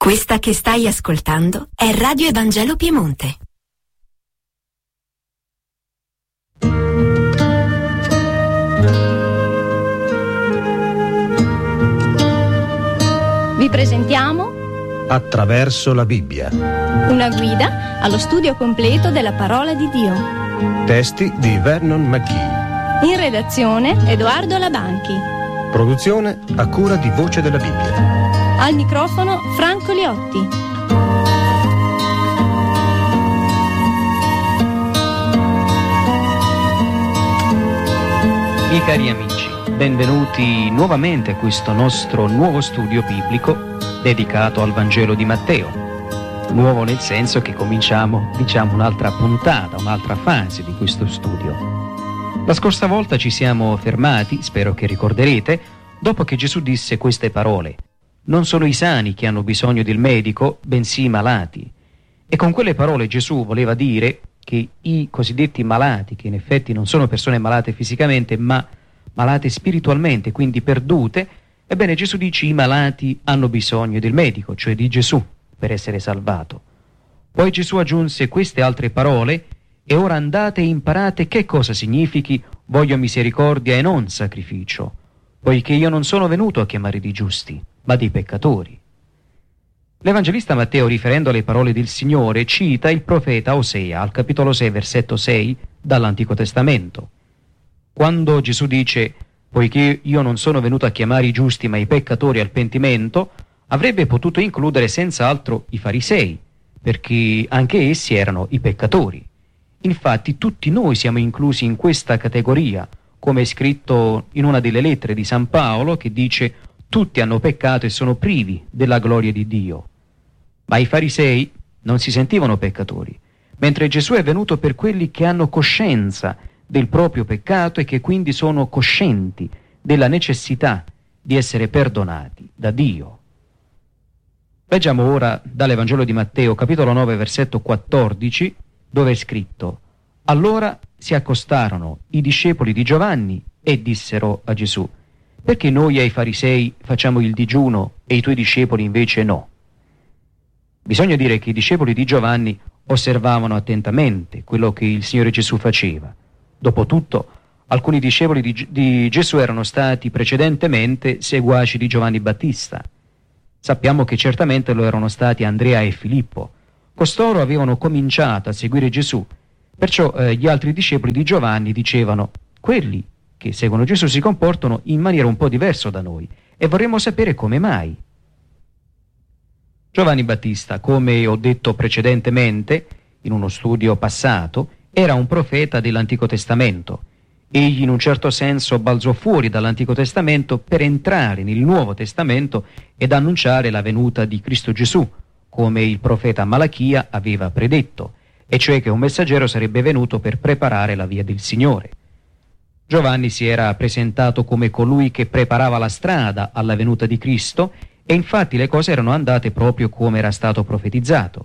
Questa che stai ascoltando è Radio Evangelo Piemonte. Vi presentiamo Attraverso la Bibbia, una guida allo studio completo della parola di Dio. testi di Vernon McGee, In redazione Edoardo Labanchi. produzione a cura di Voce della Bibbia. Al microfono Franco Liotti. Miei cari amici, benvenuti nuovamente a questo nostro nuovo studio biblico dedicato al Vangelo di Matteo. Nuovo nel senso che cominciamo, un'altra puntata, un'altra fase di questo studio. La scorsa volta ci siamo fermati, spero che ricorderete, dopo che Gesù disse queste parole: non sono i sani che hanno bisogno del medico, bensì i malati. E con quelle parole Gesù voleva dire che i cosiddetti malati, che in effetti non sono persone malate fisicamente, ma malate spiritualmente, quindi perdute, ebbene Gesù dice i malati hanno bisogno del medico, cioè di Gesù, per essere salvato. Poi Gesù aggiunse queste altre parole: e ora andate e imparate che cosa significhi voglio misericordia e non sacrificio, poiché io non sono venuto a chiamare i giusti, ma dei peccatori. L'Evangelista Matteo, riferendo alle parole del Signore, cita il profeta Osea al capitolo 6, versetto 6 dall'Antico Testamento. Quando Gesù dice poiché io non sono venuto a chiamare i giusti ma i peccatori al pentimento, avrebbe potuto includere senz'altro i farisei, perché anche essi erano i peccatori. Infatti tutti noi siamo inclusi in questa categoria, come è scritto in una delle lettere di San Paolo, che dice tutti hanno peccato e sono privi della gloria di Dio. Ma i farisei non si sentivano peccatori, mentre Gesù è venuto per quelli che hanno coscienza del proprio peccato e che quindi sono coscienti della necessità di essere perdonati da Dio. Leggiamo ora dall'Evangelo di Matteo, capitolo 9, versetto 14, dove è scritto: allora si accostarono i discepoli di Giovanni e dissero a Gesù: perché noi ai farisei facciamo il digiuno e i tuoi discepoli invece no? Bisogna dire che i discepoli di Giovanni osservavano attentamente quello che il Signore Gesù faceva. Dopotutto, alcuni discepoli di Gesù erano stati precedentemente seguaci di Giovanni Battista. Sappiamo che certamente lo erano stati Andrea e Filippo. Costoro avevano cominciato a seguire Gesù, perciò gli altri discepoli di Giovanni dicevano: quelli che seguono Gesù si comportano in maniera un po' diversa da noi e vorremmo sapere come mai. Giovanni Battista, come ho detto precedentemente in uno studio passato, era un profeta dell'Antico Testamento. Egli in un certo senso balzò fuori dall'Antico Testamento per entrare nel Nuovo Testamento ed annunciare la venuta di Cristo Gesù, come il profeta Malachia aveva predetto, e cioè che un messaggero sarebbe venuto per preparare la via del Signore. Giovanni si era presentato come colui che preparava la strada alla venuta di Cristo, e infatti le cose erano andate proprio come era stato profetizzato.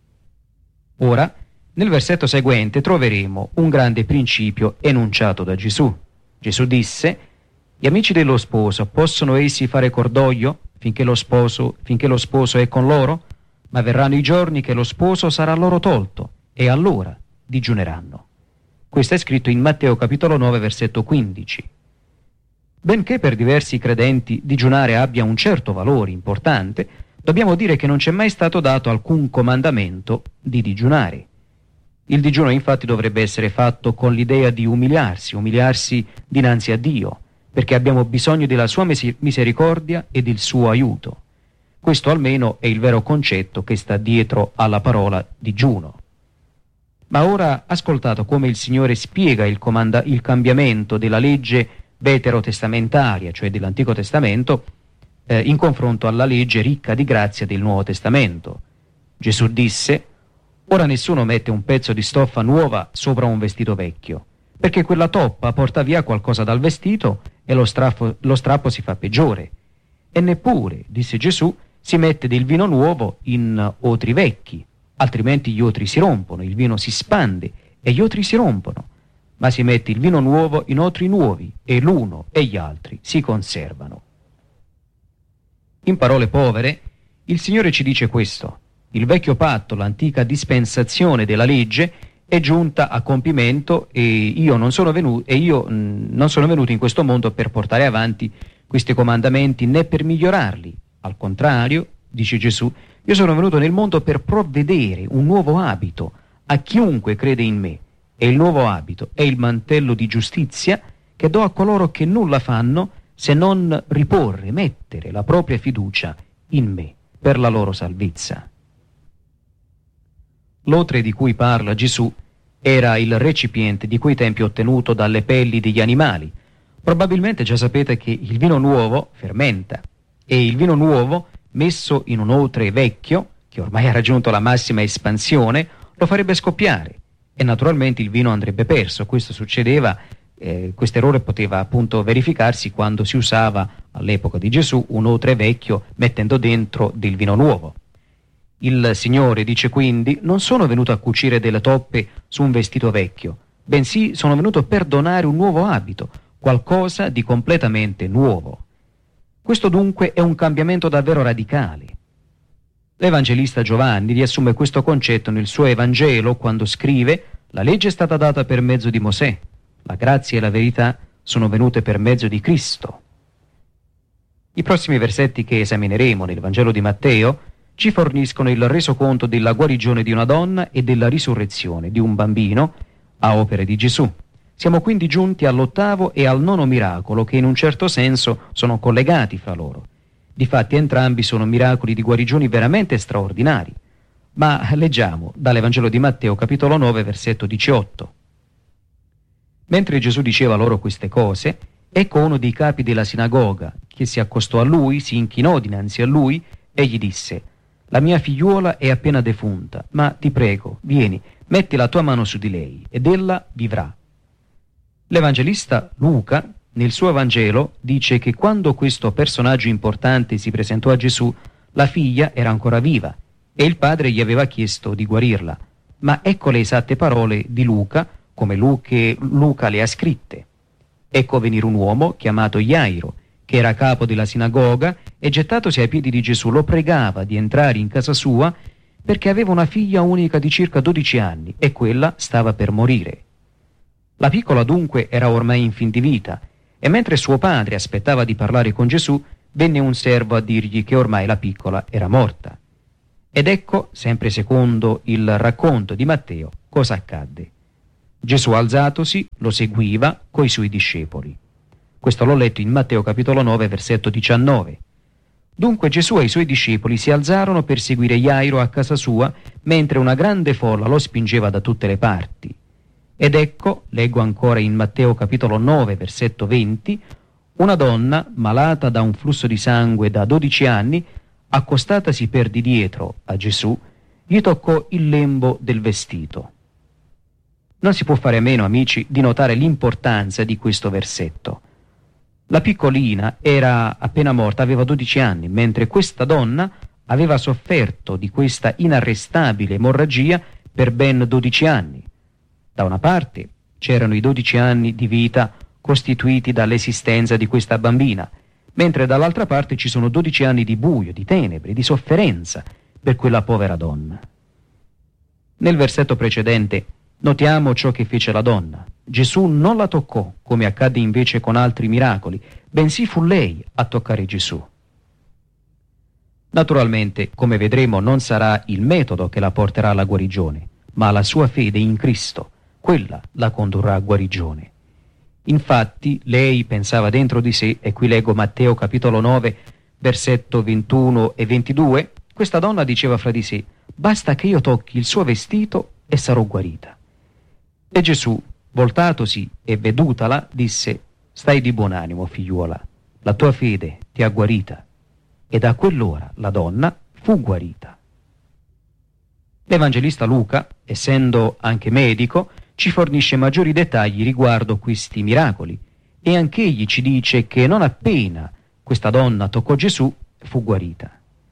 Ora, nel versetto seguente troveremo un grande principio enunciato da Gesù. Gesù disse: gli amici dello sposo possono essi fare cordoglio finché lo sposo è con loro? Ma verranno i giorni che lo sposo sarà loro tolto, e allora digiuneranno. Questo è scritto in Matteo capitolo 9, versetto 15. Benché per diversi credenti digiunare abbia un certo valore importante, dobbiamo dire che non c'è mai stato dato alcun comandamento di digiunare. Il digiuno infatti dovrebbe essere fatto con l'idea di umiliarsi dinanzi a Dio, perché abbiamo bisogno della sua misericordia e del suo aiuto. Questo almeno è il vero concetto che sta dietro alla parola digiuno. Ma ora ascoltate come il Signore spiega il cambiamento della legge veterotestamentaria, cioè dell'Antico Testamento, in confronto alla legge ricca di grazia del Nuovo Testamento. Gesù disse: ora nessuno mette un pezzo di stoffa nuova sopra un vestito vecchio, perché quella toppa porta via qualcosa dal vestito e lo strappo si fa peggiore. E neppure, disse Gesù, si mette del vino nuovo in otri vecchi, altrimenti gli otri si rompono, il vino si spande e gli otri si rompono. Ma si mette il vino nuovo in otri nuovi e l'uno e gli altri si conservano. In parole povere, Il Signore ci dice questo: il vecchio patto, l'antica dispensazione della legge, è giunta a compimento e io non sono venuto in questo mondo per portare avanti questi comandamenti né per migliorarli. Al contrario, dice Gesù, io sono venuto nel mondo per provvedere un nuovo abito a chiunque crede in me, e il nuovo abito è il mantello di giustizia che do a coloro che nulla fanno se non riporre, mettere la propria fiducia in me per la loro salvezza. L'otre di cui parla Gesù era il recipiente di quei tempi ottenuto dalle pelli degli animali. Probabilmente già sapete che il vino nuovo fermenta, e il vino nuovo messo in un otre vecchio, che ormai ha raggiunto la massima espansione, lo farebbe scoppiare e naturalmente il vino andrebbe perso. Questo succedeva, questo errore poteva appunto verificarsi quando si usava all'epoca di Gesù un otre vecchio mettendo dentro del vino nuovo. Il Signore dice quindi: non sono venuto a cucire delle toppe su un vestito vecchio, bensì sono venuto per donare un nuovo abito, qualcosa di completamente nuovo. Questo dunque è un cambiamento davvero radicale. L'Evangelista Giovanni riassume questo concetto nel suo Evangelo quando scrive: la legge è stata data per mezzo di Mosè, la grazia e la verità sono venute per mezzo di Cristo. I prossimi versetti che esamineremo nel Vangelo di Matteo ci forniscono il resoconto della guarigione di una donna e della risurrezione di un bambino a opere di Gesù. Siamo quindi giunti all'8° e al 9° miracolo, che in un certo senso sono collegati fra loro. Difatti entrambi sono miracoli di guarigioni veramente straordinari. Ma leggiamo dall'Evangelo di Matteo, capitolo 9, versetto 18. Mentre Gesù diceva loro queste cose, ecco uno dei capi della sinagoga, che si accostò a lui, si inchinò dinanzi a lui e gli disse: la mia figliuola è appena defunta, ma ti prego, vieni, metti la tua mano su di lei, ed ella vivrà. L'Evangelista Luca, nel suo Vangelo, dice che quando questo personaggio importante si presentò a Gesù, la figlia era ancora viva e il padre gli aveva chiesto di guarirla. Ma ecco le esatte parole di Luca, come Luca le ha scritte. Ecco venire un uomo chiamato Jairo, che era capo della sinagoga, e gettatosi ai piedi di Gesù lo pregava di entrare in casa sua perché aveva una figlia unica di circa 12 anni e quella stava per morire. La piccola dunque era ormai in fin di vita, e mentre suo padre aspettava di parlare con Gesù, venne un servo a dirgli che ormai la piccola era morta. Ed ecco, sempre secondo il racconto di Matteo, cosa accadde. Gesù, alzatosi, lo seguiva coi suoi discepoli. Questo l'ho letto in Matteo capitolo 9, versetto 19. Dunque Gesù e i suoi discepoli si alzarono per seguire Jairo a casa sua, mentre una grande folla lo spingeva da tutte le parti. Ed ecco, leggo ancora in Matteo capitolo 9, versetto 20, una donna, malata da un flusso di sangue da 12 anni, accostatasi per di dietro a Gesù, gli toccò il lembo del vestito. Non si può fare a meno, amici, di notare l'importanza di questo versetto. La piccolina era appena morta, aveva 12 anni, mentre questa donna aveva sofferto di questa inarrestabile emorragia per ben 12 anni. Da una parte c'erano i 12 anni di vita costituiti dall'esistenza di questa bambina, mentre dall'altra parte ci sono 12 anni di buio, di tenebre, di sofferenza per quella povera donna. Nel versetto precedente notiamo ciò che fece la donna. Gesù non la toccò, come accadde invece con altri miracoli, bensì fu lei a toccare Gesù. Naturalmente, come vedremo, non sarà il metodo che la porterà alla guarigione, ma la sua fede in Cristo, quella la condurrà a guarigione. Infatti, lei pensava dentro di sé, e qui leggo Matteo capitolo 9, versetto 21 e 22, questa donna diceva fra di sé: basta che io tocchi il suo vestito e sarò guarita. E Gesù, voltatosi e vedutala, disse: stai di buon animo, figliuola, la tua fede ti ha guarita. E da quell'ora la donna fu guarita. L'Evangelista Luca, essendo anche medico, ci fornisce maggiori dettagli riguardo questi miracoli, e anch'egli ci dice che non appena questa donna toccò Gesù, fu guarita.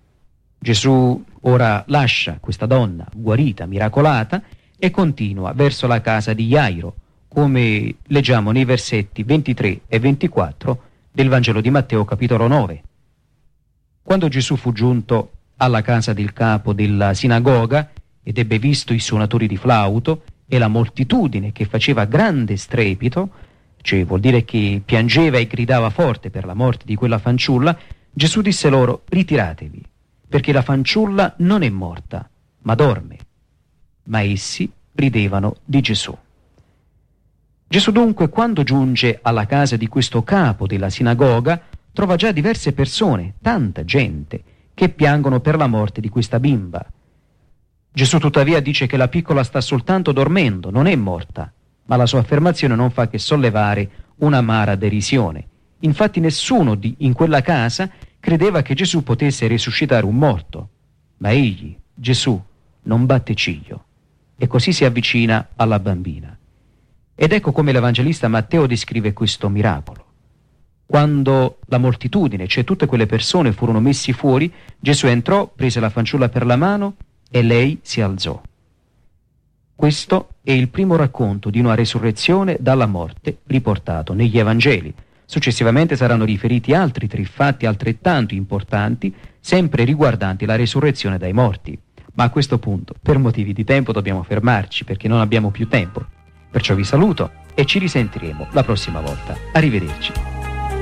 Gesù ora lascia questa donna guarita, miracolata, e continua verso la casa di Jairo, come leggiamo nei versetti 23 e 24 del Vangelo di Matteo capitolo 9. Quando Gesù fu giunto alla casa del capo della sinagoga ed ebbe visto i suonatori di flauto e la moltitudine che faceva grande strepito, cioè vuol dire che piangeva e gridava forte per la morte di quella fanciulla, Gesù disse loro: ritiratevi, perché la fanciulla non è morta, ma dorme. Ma essi ridevano di Gesù. Gesù dunque, quando giunge alla casa di questo capo della sinagoga, trova già diverse persone, tanta gente, che piangono per la morte di questa bimba. Gesù tuttavia dice che la piccola sta soltanto dormendo, non è morta, ma la sua affermazione non fa che sollevare un'amara derisione. Infatti nessuno in quella casa credeva che Gesù potesse risuscitare un morto, ma egli, Gesù, non batte ciglio e così si avvicina alla bambina. Ed ecco come l'Evangelista Matteo descrive questo miracolo. Quando la moltitudine, cioè tutte quelle persone, furono messi fuori, Gesù entrò, prese la fanciulla per la mano e lei si alzò. Questo è il primo racconto di una resurrezione dalla morte riportato negli Evangeli. Successivamente saranno riferiti altri 3 fatti altrettanto importanti, sempre riguardanti la resurrezione dai morti. Ma a questo punto, per motivi di tempo, dobbiamo fermarci perché non abbiamo più tempo. Perciò vi saluto e ci risentiremo la prossima volta. Arrivederci.